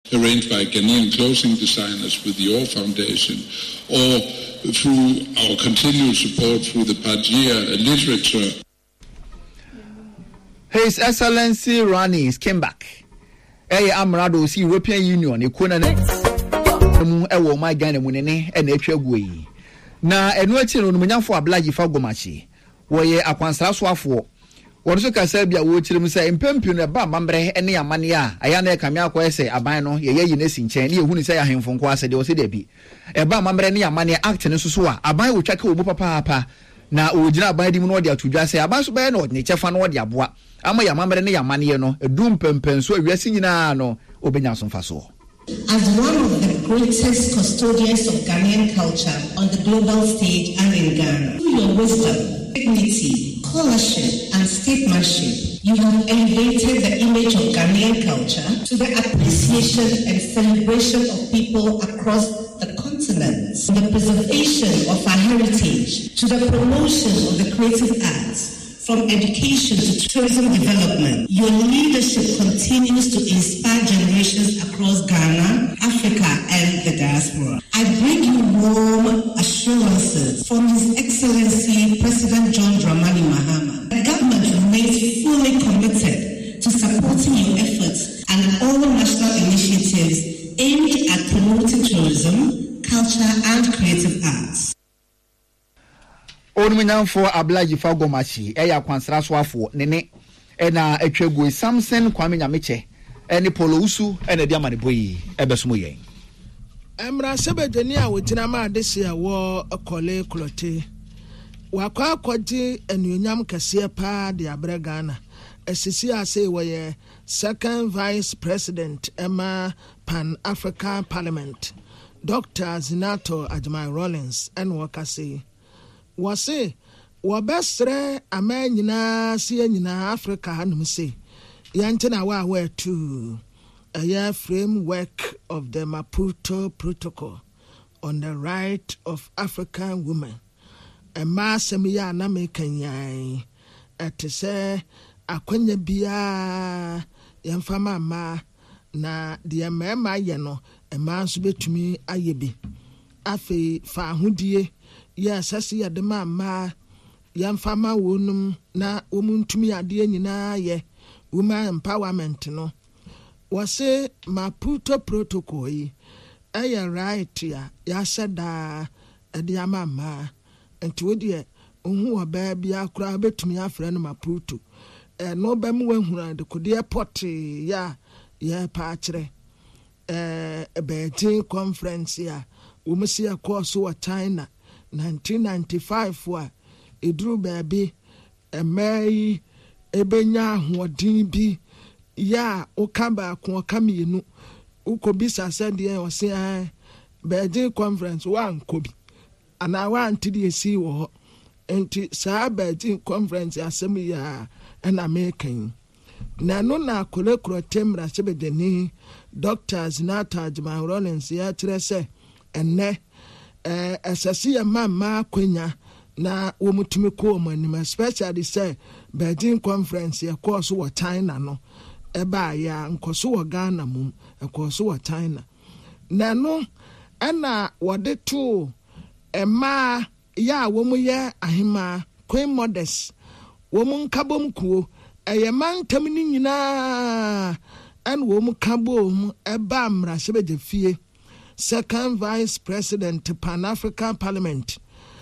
arranged by Ghanaian clothing designers with the OR Foundation, or through our continued support through the Pajia literature. His Excellency Rani came back. Amrado si European Union ekona na mu ewo ma Ghana mu ne na etwa yi na enu achi no munyafo Ablaji Fagomachi wo ye akwansra so afo wo so kasa bia wo chirem say empempio na ba mambre ne amane a aya na ekame akwa say aban no ye yi na si nchen ne ehunu say ahemfo nko ase de wo se de bi e ba mambre ne amane act ne so a aban wo twaka obu papa na ogina aban di mu no de atudwa say aban so be na ne chefa no de aboa ama ya mamre ne ya mane no edum pempen so awiase nyina no obenya so mfa so. As one of the greatest custodians of Ghanaian culture on the global stage and in Ghana, through your wisdom, dignity, scholarship, and statesmanship, you have elevated the image of Ghanaian culture to the appreciation and celebration of people across the continent, the preservation of our heritage, to the promotion of the creative arts. From education to tourism development, your leadership continues to inspire generations across Ghana, Africa, and the diaspora. I bring you warm assurances from His Excellency President John Dramani Mahama. The government remains fully committed to supporting your efforts and all national initiatives aimed at promoting tourism, culture, and creative arts. Onmunyan for Ablaji Fagomachi eya kwansra so afo nene na atwagu Samson Kwame Nyameche ene Polo Usu ene dia mane boyi ebesomo yen Emra sebedeni a wogina ma adese a wo akole klote wakwa akwaji enuonyam kase pa de abre Ghana esisi ase woye second vice president Emma Pan African Parliament Dr. Zinato Ajmai Rollins en wakase wase wabesre amanyina si anyina Africa hanum se yantina wa tu a framework of the Maputo Protocol on the right of African women a masemiya na mekanyan atese akwanya bia yamfama ma na de mema ye no e manso betumi ayebi afi fa hodie yes asị ya de ma ya mfama wonum na omuntumi ade nyina ye woman empowerment no wase Maputo Protocol yi right ya seda ade amama enti wodie ohu oba bia kura betumi afre no Maputo no ba mu wahura de kode port ya pa kire Beijing conference ya womsi akọ wa China 1995 wa eduru baabi emai ebenya ahoden bi ya okamba ko kamienu ukobisa sende o se Beijing conference wa nkobi ana wa ntidi esi wo enti sa Beijing conference asem ya na American na no na kolekro temra sebedeni Dr. Zinata Ajmai Rollins ya trese enne asasi ya mama kwenya na womutumi ko omanim especially say Beijing conference ya course wo China no eba ya nkoso wo Ghana mum ekoso wo China na no ana wode to ema ya womu ye ahima Queen Modest womu nkabom kuo eyemantam ni nyina an womu kabom eba mra sebeje fie second vice president Pan African Parliament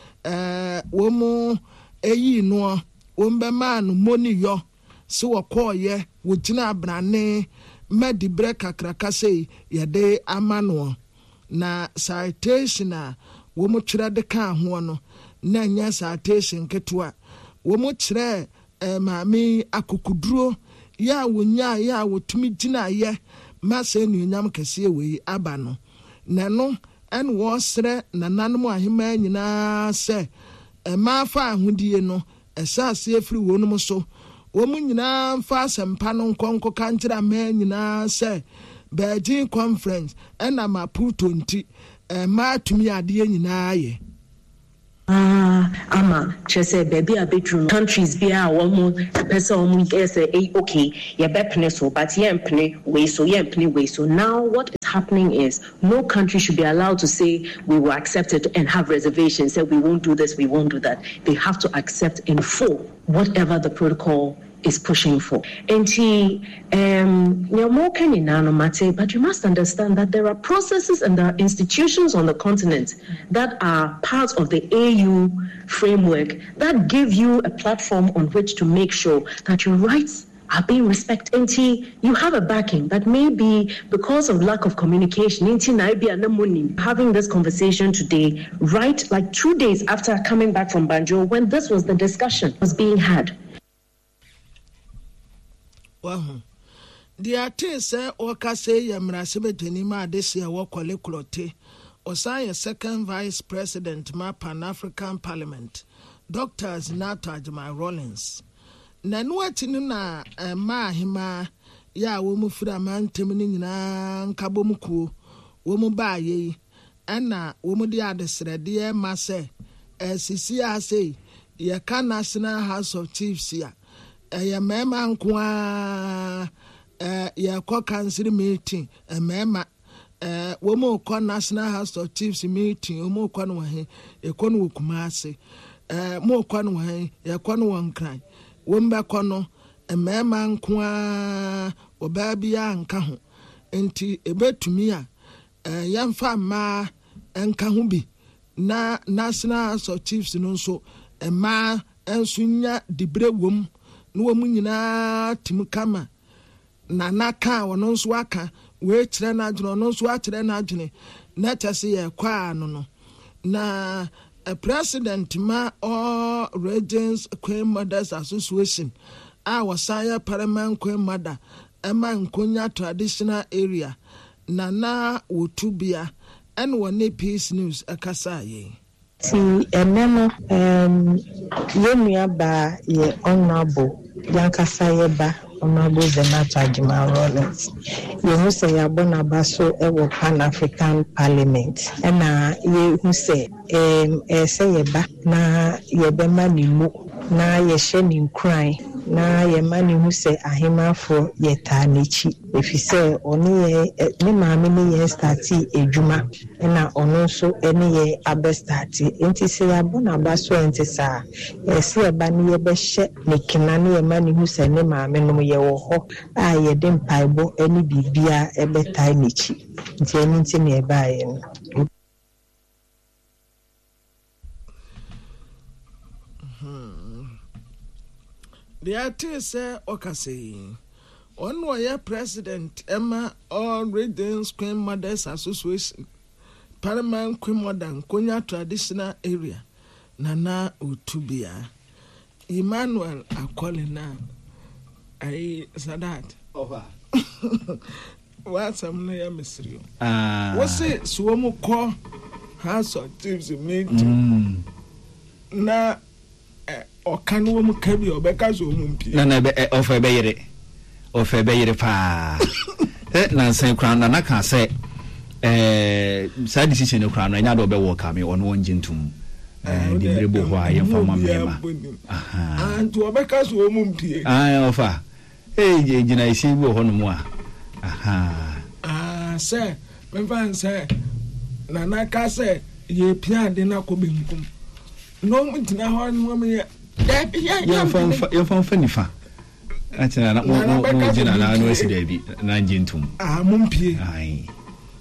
womu eyi no wombe man moni yo so wakoye wogina brane medi breka krakase yede amano na citation a womu kire de ka ho no na nya citation ketua womu kire maami akukuduro ya wonya ya wotumi gina ye mase nunyam kase we abano nano en wosre nananmu ahima nyina se mafa ahudie no esase efiri wonum so womu nyina fa sempa no nkonko kantra ma nyina se Beijing conference ena Maputo nti ma tumi ade nyina ye ama chese baby a bedroom countries be a one person say okay ye be pene so but ye pene we so now what is happening is no country should be allowed to say we will accept it and have reservations, say we won't do this, we won't do that. They have to accept in full whatever the protocol is pushing for. But you must understand that there are processes and there are institutions on the continent that are part of the AU framework that give you a platform on which to make sure that your rights are being respected. You have a backing that may be because of lack of communication. Having this conversation today, right like 2 days after coming back from Banjul, when this was the discussion was being had. Well, the artist Oka say Yamrasibe Denima this year Wakole Kulote, Osaya second vice president ma Pan-African Parliament, Dr. Zinata Jama Rollins. Nanuatinu na ma hima ya womu fura man temini na nkabomuku womu ba ye ana womu di adesrede ma se sisi ase ye ka National House of Chiefs ya ye mema nkoa ye ko council meeting mema womu ko National House of Chiefs meeting womu ko no he ye ko no Kumase mo ko no he ye ko no Nkran womba kono emema nkoa obabia nka ho enti ebetumi a yamfa ma nka ho bi na National House of Chiefs no so ema ensunya dibre wom no wom nyina tim kama na naka wono so aka we kire na adwene no so akire na adwene na tase ye kwa no na a president ma or Regents Queen Mothers Association our Sire Paramount Queen Mother Emma Nkonya traditional area Nana Wotubia and one Peace News Akasaye. See a memo Yemia ba ye honorable Yankasaye ba honorable Zenata Jama Rollins. You who say Abona Baso ewo Pan-African Parliament. And ye who say say ba na ye be mani mu na ye shenin cry na ye mani who say ahima for ye tanichi. If you say oni ye ni mami ni ye starti ejuma na ono so eni ye abe starti enti say Abona Baso enti sa ye say ba ni ye be hye ni kina ni ye mani who say ni mami no ye wo ho a ye dem paibo eni bibia ebe tanichi nti eni nti ne ba ye no. The artist Okase on where President Emma or Regents Queen Mothers Association Paramount Queen Mother Nkonya traditional area Nana Utubia Emmanuel Akolina I Sadat over what's a mystery what's it Suomu call House of Chiefs meeting na Okanu mu kabi obeka zo mu mpie na be ofa be yere pa na nsen kran na ka say sa decision no kran na nya do be wo ka me ono wonjintum di brebo ho aye fama mema aha antu obeka zo mu mpie ofa gina isi wo ho no mu a aha say me fan say na ka say ye pia de na ko benkum no mtina ho no me ya fam fanifa atina na mo jina na no esi da bi na njintum mumpie ai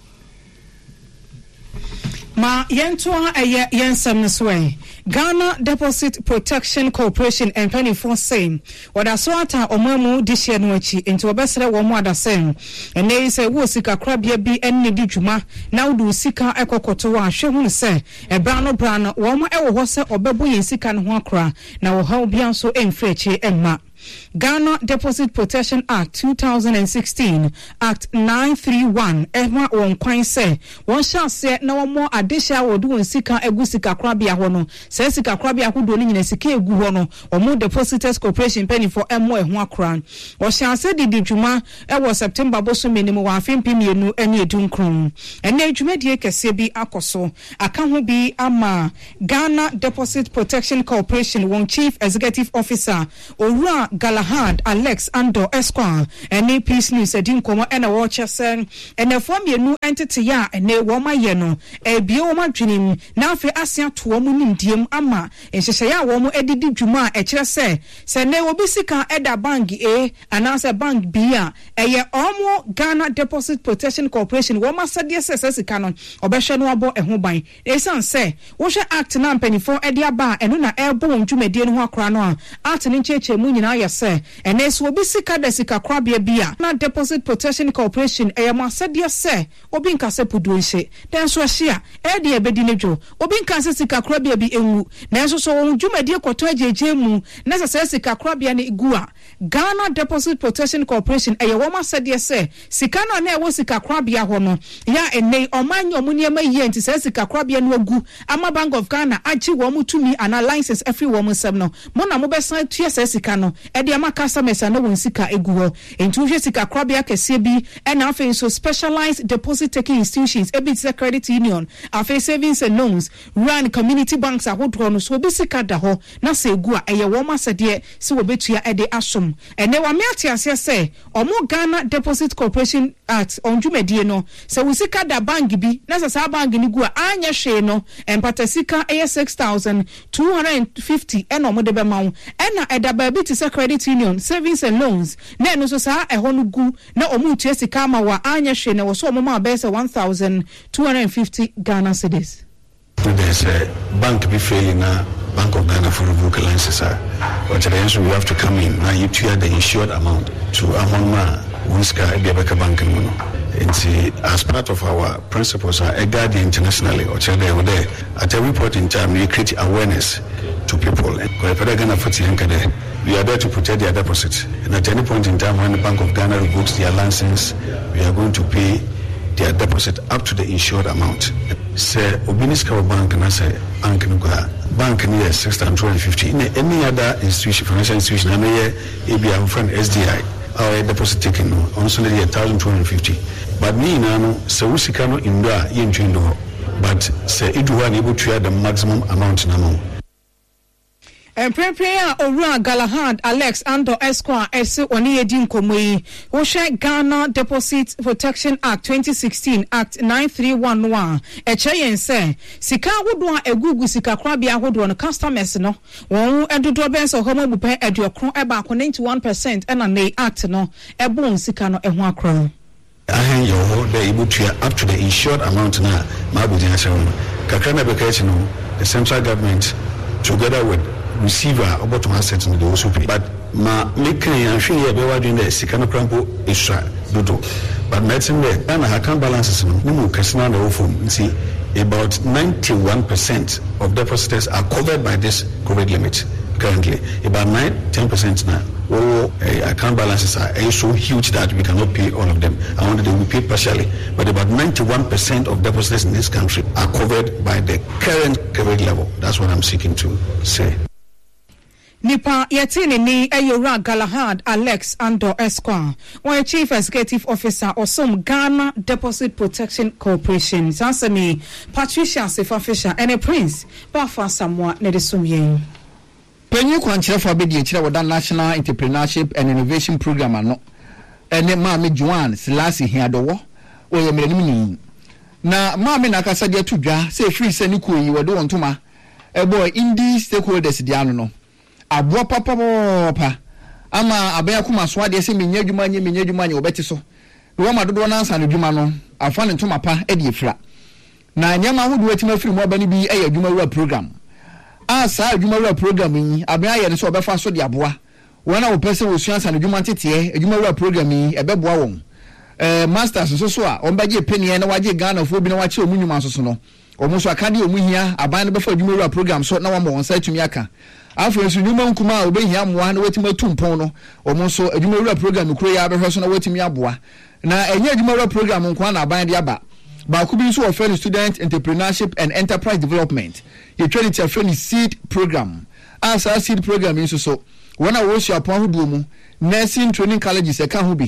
ma yentoa yensam no so Ghana Deposit Protection Corporation and 24 same wada so ata omamu dihye no achi enti obesere wo mu adasem ene se wo sika krabia bi enne di dwuma na wudu sika ekokoto wa hwe hu se ebra no wo mu ewo ho se obebo yen sika no ho akra na wo ha obi anso emfrechi emma Ghana Deposit Protection Act 2016 Act 931 ehma won kwan se won sha se na wo mo adehya wodu won sika egu sika krabia ho no se sika krabia ho do ni nyina sika egu ho no omo Depositors Corporation penny for emo eho akra wo sha se didi dwuma ewo September boso menimu wa afempimienu ene edunkron ene adwumadie kese bi akoso aka ho bi ama Ghana Deposit Protection Corporation won Chief Executive Officer Owura Galahad Alex Ando Esquire and Peace News edin komo ena watcher sen and a form yenu entity ya and ne woma yeno e bioma dream na afi asia to mu nimdiem ama enhyehyaya womo edidi dwuma e kire se ne obi sika eda bank A anasa bank B a eye omo Ghana Deposit Protection Corporation woma sadie se sika no obehwe no abo eho ban esan se wo hwe act na mpanifo ede aba eno na ebo dwumadie no ho akra no a act ni cheche mu nyina ya se ene so obi sika da sika krabia bia na Deposit Protection Corporation eyama sadie se obi nkase puduonhye den so ahia ede ebedi nedwo obi nkase sika krabia bi enwu na enso so wo dwumadie kwoto ajeje mu na se sika krabia ne igua Ghana Deposit Protection Corporation eyawoma sadie se sika na ewo sika krabia ho no ya ene omanyo mu niema yie nti se sika krabia no agu ama Bank of Ghana agi wo mu tumi ana license every wo mu sem no mo na mo besan tue se sika no ede ama customers na won sika egu ho enti hwe sika krabia kese bi na afen so specialized deposit taking institutions ebit credit union afen savings and loans run community banks ahodro no so bi sika da ho na se egu a eye wo ma sede se wo betua ede asom ene wa me atiase se omo Ghana Deposit Corporation Act onjumedie no se wo sika da bank bi na sa bank ni gu a anya hwe no empata sika eye 6,250 eno mo de be mawo ena eda ba bi se credit union savings and loans na eno so sa eho no gu na omo tue sika ma wa anya hwe na wo so omo ma be se 1,250 Ghana cedis. There's a bank be failing now. Bank of Ghana for revoke license, but the answer we have to come in now. You clear the insured amount to Amonma Winska Ebeka Bank Mono. And see, as part of our principles, I guide internationally or there at every point in time we create awareness to people. We are there to protect their deposits, and at any point in time when the Bank of Ghana revokes their license, we are going to pay their deposit up to the insured amount. Say Obiniska Bank and I say bank near 6,250. In any other institution, financial institution, I may be our friend SDI, our deposit taken on Sunday 1,250. But me now, so we can Indra Yenchindo, but say it was able to have the maximum amount now. Prayer Ora Galahad Alex Ando Esquire ese oni edin komoi wo hwe Ghana Deposit Protection Act 2016 Act 9311 echeyen se sika wodo a egugu sika krabia ahodo no customers no won edodo ben so homo bupe ediokron eba 91% ena nei act no ebon sika no eho akron ahen yo they able to up to the insured amount na ma be dia seun kakra na be ka no the central government together with receiver about to asset in the also pay but ma making and sure here be wa doing the sikano crampo extra dodo but medicine there and account balances no mu kasina na ofom see about 91% of depositors are covered by this COVID limit currently about 10% now account balances are so huge that we cannot pay all of them. I wanted to be paid partially, but about 91% of depositors in this country are covered by the current COVID level. That's what I'm seeking to say. Nipa yetini ni Ayora Galahad Alex Ando Esquire, one Chief Executive Officer Osom Ghana Deposit Protection Corporation. Sansami Patricia Sefa Fisher and a Prince Bafa Samoa Nedesumye. Penny Quanchef for Bidi Chira National Entrepreneurship and Innovation Program ano. Ene Mami Juan Selassie here do wo ye meni na Mami na kasa dia tudwa say free seniku yi wodo ontoma e boy indie stakeholders dia no aboa papa ama abaya kuma so ade se menya dwuma nye obeti so wo ma dodo na ansa no dwuma no afa ne ntoma pa e die fra na nyama hodo wetima firi mo abani bi e dwuma wura program asa dwuma wura program yi abaya ye ne so obefa so de aboa wona wo pese wo suansa no dwuma tete dwuma wura program yi e beboa won masters so a on baje penie na waje Ghana fo bi na wache omunyuma so no omo so akade omuhia aban no befa dwuma wura program so na wo mo onsa tumi aka afro so nyuma nkuma obehia moa na wetima tumpon no omo so adwuma wura program kuro ya behwe so na wetimi aboa na enye adwuma wura program nkwa na aban de aba ba ku bi so offer student entrepreneurship and enterprise development ye trinity afro seed program as a seed program so wona wo so apon hodo mu nursing training colleges e ka ho bi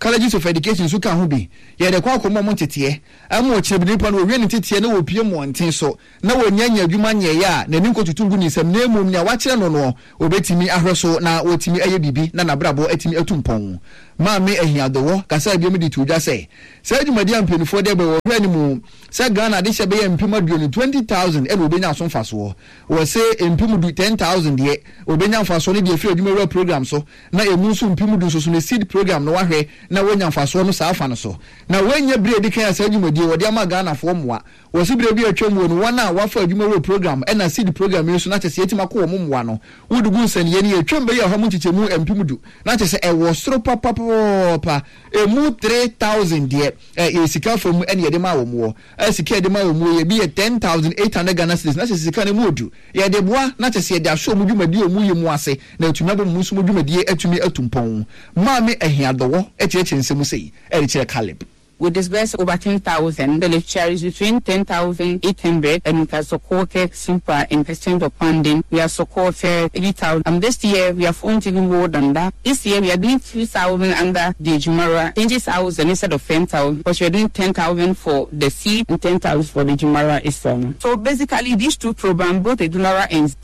colleges of education so kan ho bi ye de kwa komo mo tete am o chebni pa no wie ne tete na wo pie mo nten so na wo nyanya adwuma nye ya na ni nkotutungu ni sem na emum ne wa kire no no obetimi ahweso na wotimi aye bibi na nabrabo atimi atumpon ma me ahiadowo kasa bi me di tuja say adwumadi ampenfo de be wo hwani mu say Ghana de shebe empem aduonu 20,000 e no obenya asonfaso wo say empem du 10,000 de obenya amfaso ne de fi adwuma program so na emu so empem du so ne seed program no wahwe na wonya amfaso no saa fa no so na wonya bre de kan say adwumadi wo de ama Ghana fo moa wo si bre bi atwam wo no wana wafa adwuma program e na seed program yi so na chese etima ko wo moa no wudugu nsan ye ne atwam be ye ho mu chichemu empem du na chese e wo soro papa emu 3,000 de esika from ene de ma wo mo esika de ma wo mo ye bi 10,800 Ghana cedis na sika ne mu odu ye de boa na chese de ahwo mu dwumadi omu ye mu ase na atumi abo mu so mu dwumadi atumi atumpon ma me ahiadowo echeche nsemu sei e chere Caleb. We disburse over 10,000 beneficiaries between 10,800 and we have supported simple investment of funding. We have supported 80,000. This year we have owned even more than that. This year we are doing 2,000 under the Jumara, 20,000 instead of 10,000 because we are doing 10,000 for the seed and 10,000 for the Jumara itself. So basically these two programs, both the Jumara and